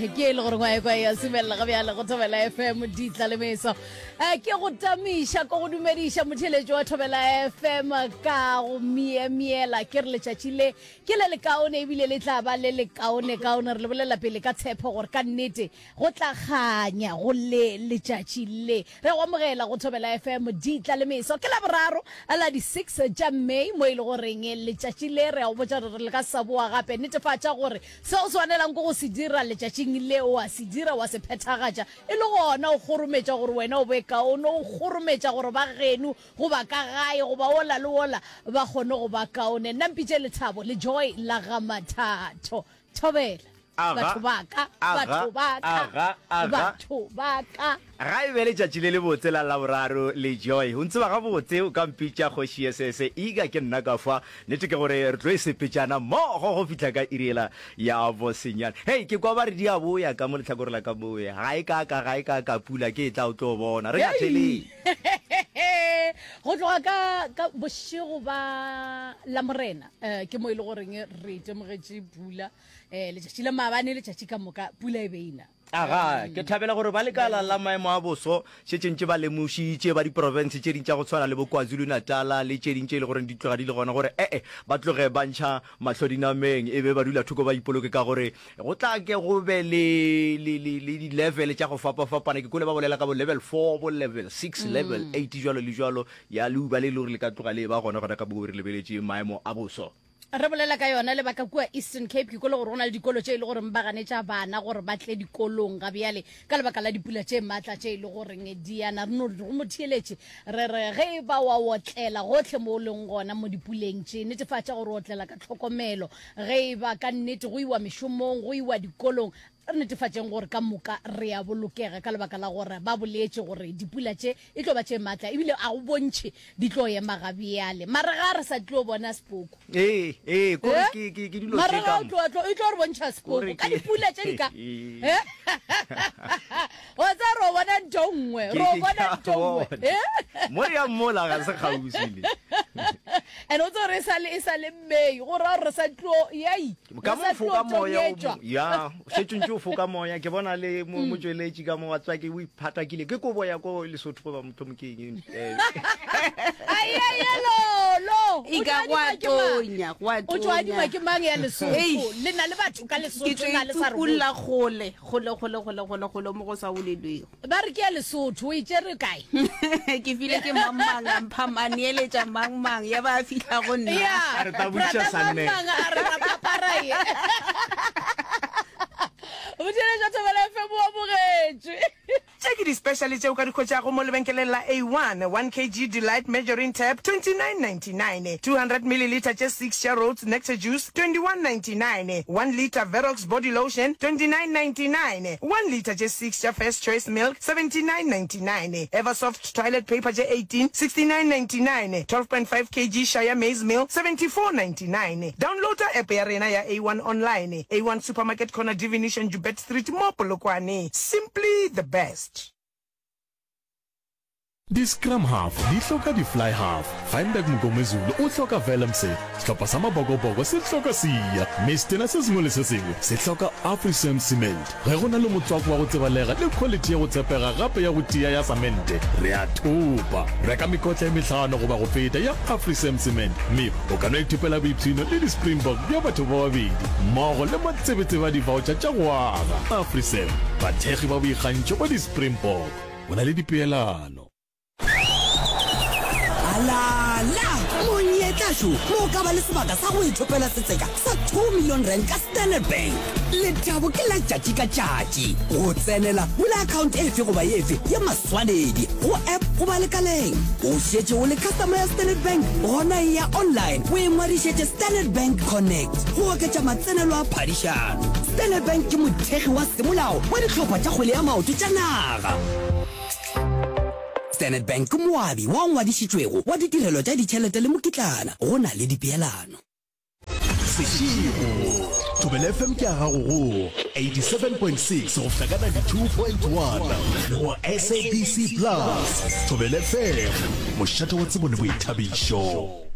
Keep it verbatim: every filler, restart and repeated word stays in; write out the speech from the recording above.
ke le gore ngwae kwa ya simela ga bjale go Thobela F M di tla le meso eh ke go tamisha go go dumedisha motheletsi wa Thobela F M ka go mie miela ke re letšatši le ke le le kaone e bile le tla ba le le kaone kaone re le bolela pele ka tshepo gore ka nnete go tla ganya go le letšatši le re go amogela go Thobela F M di tla le meso ke la boraro a la di six ja May mo ile go reng letšatši le re a botša re le ka saboa gape netefatša gore se o swanelang go se dira letšatšing le wa se dira wa se phethagatša e le gona o gorometša gore wena o be kaone o gorometša gore ba genu go ba ka gae go ba ola le ola ba kgone go ba kaone nna mpitše lethabo le joy la ga Mathatho Thobela batho baka batho baka batho baka ga e be letšatši le le botse la laboraro le joy ho ntse ba ga botse o ka mpitša kgoši esese iga ke nna ka fa nete ke gore re tlo e sepetšana mmogo go fitlha ka iriela ya bosenyana hei ke kwa ba re di a boya ka mo letlhakore la ka boya ga e kaka ga e kaka pula ke e tla o tlo bona re gatheleng go tloga ka bošego ba la morena um ke mo e le goreng re itemogetše pula um letšatši la maabane letšatši ka moka pula e beina aga ke thabela gore ba lekala la maemo a boso šetšentše ba lemošitše ba diprovince tše dintša go tshwana le bo KwaZulu Natal le tše dintše e le gore di tloga di le gona gore ee ba tloge ba ntšha mahlo dinameng e be ba dula thoko ba ipoloke ka gore go tla ke go be le di-level tša go fapa-fapana ke kole ba bolela ka bo level four bo level six level eight jalo le jalo ya leuba le e le gore le ka tloga le ba gona gona ka bo re lebeletše maemo a boso re bolela ka yona le baka kua Eastern Cape ke kole gore go na le dikolo tše e le gore ba ganetša bana gore ba tle dikolong ga bjale ka lebaka la dipula tše maatla tše e le goreng diana re no go motheletše re re ge ba wa otlela gotlhe mo leng gona mo dipuleng tše netefatša gore o otlela ka tlhokomelo ge ba ka nnete go iwa mešomong go iwa dikolong re netefatšeng gore ka moka re a bolokega ka lebaka la gore ba boletše gore dipula tše e tlo ba tše maatla ebile a go bontšhe di tlo ema ga bjale mare ga re sa tlo bona sepoko ee ee kore ke ke ke dilo mare ga o tlo tlo e tlo re bontšha sepoko ka dipula tše di ka wa tsa ro bona ntongwe ro bona ntongwe mo ya mola ga se kgausile and o tlo re sa le sa le May gore re sa tlo yai ka mo foka moya ya se tšontše o foka moya ke bona le mo tšweletše ka mo wa tswa ke o iphatakile ke kobo ya ko Lesotho ba motho mokeng ayayelo lo ika kwa tonya kwa tonya o tšwa dima ke mang ya Lesotho le na le batho ka Lesotho na le sa re kula gole gole gole gole gole gole mo go sa bolelwego ba re ke ya Lesotho o itšere kae ke file ke mamang mphamanyeletša mang-mang ya ba fihla go nna ya re tabutša sanne a re rapaparae o dira ja Thobela F M wa bogetšwe check it especially tšeo ka dikgo tša go mo lebenkeleng la A one one kilogram delight measuring tab twenty-nine ninety-nine two hundred milliliter just six share oats nectar juice twenty-one ninety-nine one liter Verox body lotion twenty-nine ninety-nine one liter just six share first choice milk seventy-nine ninety-nine Eversoft toilet paper j eighteen sixty-nine ninety-nine twelve point five kilograms Shire maize meal seventy-four ninety-nine download the app ya rena ya A one online A one supermarket corner Divination Jubet Street mo Polokwane simply the best. Di Scrum Half, di hloka di Fly Half. Findback Mngomezulu o hloka Velemse. Hlopha sa mabogobogo se hloka Siya. Mistena se sengwe le se sengwe se hloka Africem Cement. Ge go na le motswako wa go tsebalega le quality ya go tshepega gape ya go tia ya samente. Re a thopa. Reka mekotla e mehlano go ba go feta ya Africem Cement. Mme o ka no ithupela boipshino le di Springbok bja batho ba babedi. Mmogo le matsebetse ba di voucher tša go aga. Africem, bathegi ba boikgantšho ba di Springbok. Go na le dipeelano. La la monyetla shu mo ka ba le sebaka sa go ithopela setseka sa two million rand ka Standard Bank le tabo ke la tšatši ka tšatši go tsenela bula account e fe go ba efe ya maswanedi go app go ba lekaleng o šetše o le customer ya Standard Bank gona ya online o ingwadišetše Standard Bank Connect go oketša matsenelo a phadišano Standard Bank ke mothegi wa semolao wa dihlopha tša kgwele ya maoto tša naga Standard Bank ke moabi wa ngwadišitšwego wa ditirelo tša ditšhelete le mokitlana go na le dipeelano Seshego Thobela F M ke a gago go eighty-seven point six go fika ka ninety-two point one go S A B C Plus Thobela F M mošate wa tsebone boithabišo